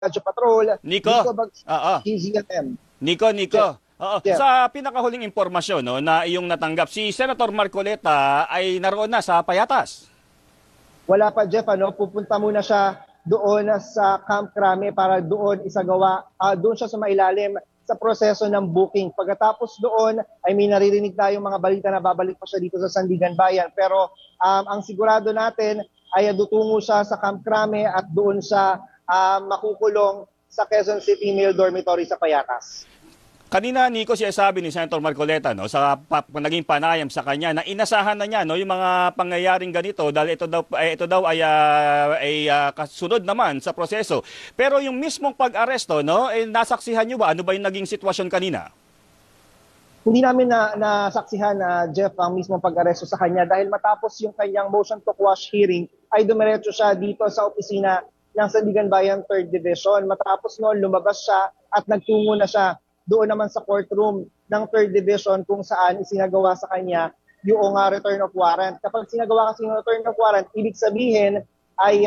Radyo Patrol. Nico, GZMM. Nico. Yeah. Sa pinakahuling impormasyon na iyong natanggap, si Senator Marcoleta ay naroon na sa Payatas. Wala pa, Jeff. Pupunta muna siya doon sa Camp Crame para doon isagawa, doon siya sa mailalim sa proseso ng booking. Pagkatapos doon ay may naririnig tayong mga balita na babalik pa siya dito sa Sandigan Bayan. Pero ang sigurado natin ay dutungo siya sa Camp Crame at doon siya makukulong sa Quezon City Male Dormitory sa Payatas. Kanina, Nico, siya sabi ni Senator Marcoleta sa naging panayam sa kanya na inasahan na niya yung mga pangyayaring ganito dahil ito daw ay kasunod naman sa proseso. Pero yung mismong pag-aresto, nasaksihan niyo ba? Ano ba yung naging sitwasyon kanina? Hindi namin nasaksihan, Jeff, ang mismong pag-aresto sa kanya dahil matapos yung kanyang motion to quash hearing ay dumiretso siya dito sa opisina ng Sandigan Bayan 3rd Division. Matapos noon, lumabas siya at nagtungo na siya doon naman sa courtroom ng 3rd Division kung saan isinagawa sa kanya yung return of warrant. Kapag sinagawa kasi yung return of warrant, ibig sabihin ay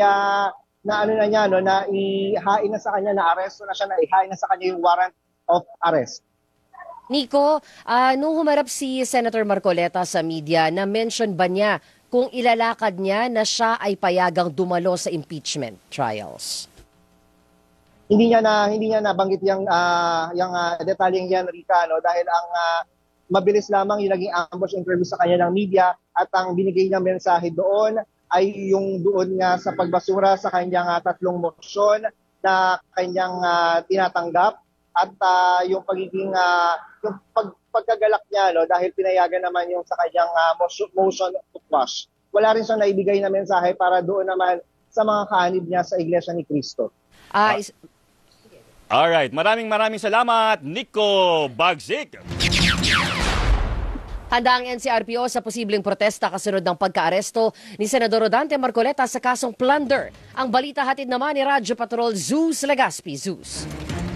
na ihain na sa kanya, na aresto na siya, na ihain na sa kanya yung warrant of arrest. Nico, nung humarap si Senator Marcoleta sa media, na-mention ba niya kung ilalakad niya na siya ay payagang dumalo sa impeachment trials? Hindi niya nabanggit yung detalyeng yan, Rika, dahil ang mabilis lamang yung naging ambush interview sa kanya ng media at ang binigay niya mensahe doon ay yung doon nga sa pagbasura sa kanyang tatlong motion na kanyang tinatanggap at yung pagiging yung pagkagalak niya dahil pinayagan naman yung sa kanyang motion to quash. Wala rin siyang naibigay na mensahe para doon naman sa mga kaanib niya sa Iglesia ni Cristo. Alright, maraming salamat, Nico Bagzik. Handa ang NCRPO sa posibleng protesta kasunod ng pagkaaresto ni Senador Rodante Marcoleta sa kasong plunder. Ang balita hatid naman ni Radyo Patrol Zeus Legaspi. Zeus.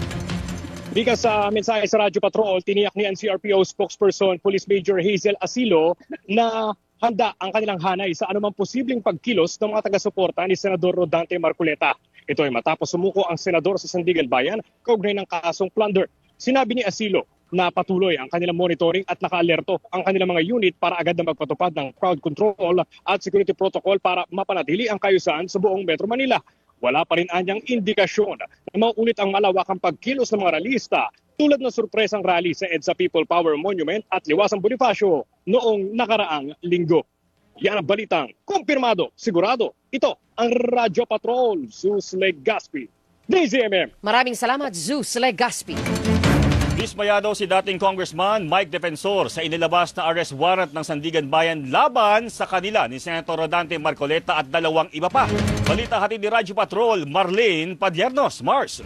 Bika sa mensahe sa Radyo Patrol, tiniyak ni NCRPO spokesperson Police Major Hazel Asilo na handa ang kanilang hanay sa anumang posibleng pagkilos ng mga taga-suporta ni Senador Rodante Marcoleta. Ito ay matapos sumuko ang senador sa Sandigan Bayan kaugnay ng kasong plunder. Sinabi ni Asilo na patuloy ang kanilang monitoring at nakaalerto ang kanilang mga unit para agad na magpatupad ng crowd control at security protocol para mapanatili ang kaayusan sa buong Metro Manila. Wala pa rin anyang indikasyon na maulit ang malawakang pagkilos ng mga ralista tulad ng surpresang rally sa EDSA People Power Monument at Liwasang Bonifacio noong nakaraang linggo. Yan ang balitang kumpirmado, sigurado. Ito ang Radyo Patrol, Zeus Legaspi, DZMM. Maraming salamat, Zeus Legaspi. Dismayado si dating Congressman Mike Defensor sa inilabas na arrest warrant ng Sandigan Bayan laban sa kanila ni Senator Rodante Marcoleta at dalawang iba pa. Balita hatid ni Radyo Patrol, Marlene Padiernos. Mars.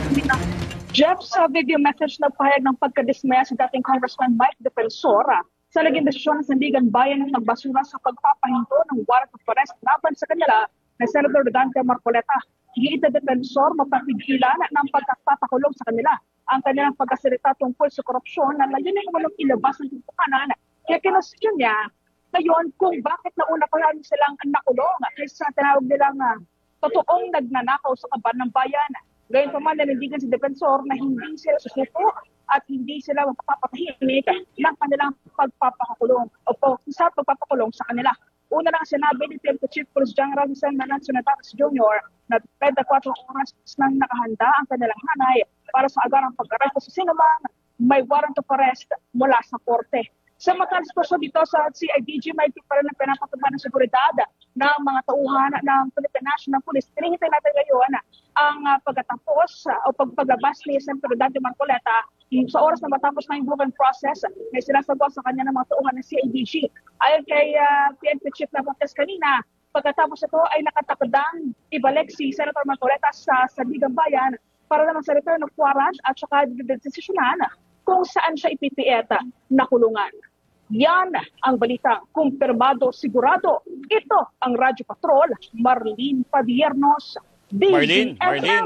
Jeff, sa video message na pahayag ng pagkadismaya si dating Congressman Mike Defensor sa naging desisyon ng Sandigan Bayan ng nagbasura sa pagpapahinto ng warrant of arrest laban sa kanila na Senator Rodante Marcoleta. Giit na Defensor mapapigilan ng pagpapakulong sa kanila ang kanilang pagkasalita tungkol sa korupsyon na layon ay walang ilabas ng tutukanan. Kaya kinasyon niya ngayon kung bakit nauna pa rin silang nakulong kaysa tinawag nilang totoong nagnanakaw sa kaban ng bayan. Gayon pa man nanindigan si Defensor na hindi sila susuko at hindi sila magpapatahimik ng kanilang pagpapakulong o sa pagpapakulong sa kanila. Una lang sinabi ni PNP Chief Police General Jose Melancio Natares Jr. na 24 oras nang nakahanda ang kanilang hanay para sa agarang pag-aresto sa sinumang may warrant of arrest mula sa korte. Sa matalas po dito sa CIDG, may pa rin ang pinapatupad ng seguridad ng mga tauhan ng Philippine National Police. Tinihintay natin ngayon ang pagkatapos o paglabas ni Senator Rodante Marcoleta sa oras na matapos na yung booking process. May sinasagawa sa kanya ng mga tauhan ng CIDG. Ayon kay PNP Chief Navantes kanina, pagkatapos ito ay nakatakdang ibalik si Senator Marcoleta sa Sandigan Bayan para naman sa return of warrant at saka desisyonan kung saan siya ipipiet na kulungan. Yan ang balita. Kumpirmado, sigurado. Ito ang Radyo Patrol, Marlene Padiernos. Marlene,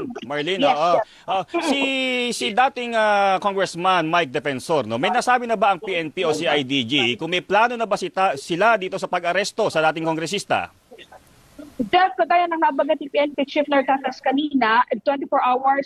yes, si dating Congressman Mike Defensor, may nasabi na ba ang PNP o CIDG kung may plano na ba sila dito sa pag-aresto sa dating kongresista? Jeff, kagaya ng nabanggit ni PNP Chief Narcatas kanina, 24 hours